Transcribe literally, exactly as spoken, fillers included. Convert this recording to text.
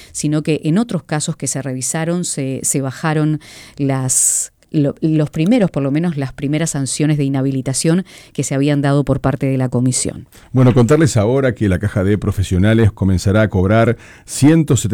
sino que en otros casos que se revisaron se, se bajaron las... Lo, los primeros, por lo menos las primeras sanciones de inhabilitación que se habían dado por parte de la comisión. Bueno, contarles ahora que la Caja de Profesionales comenzará a cobrar ciento setenta